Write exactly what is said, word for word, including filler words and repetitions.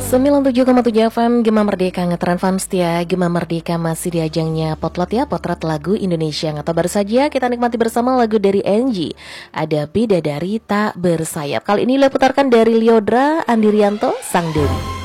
sembilan puluh tujuh koma tujuh F M Gema Merdeka ngetren fans ya. Gema Merdeka masih di ajangnya Potlot ya, Potret Lagu Indonesia. Atau baru saja kita nikmati bersama lagu dari Angie, ada Bidadari Tak Bersayap. Kali ini saya putarkan dari Lyodra Andirianto, Sang Dewi.